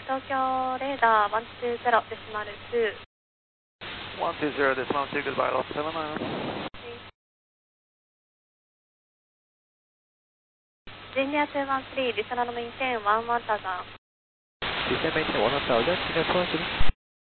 東京レーダー120デシマル2。 120デシマル2、goodbye, lost 7 minus。 ジェンニア213、リサナのメインテン11,000。 Descend maintain 1000, Senior 213.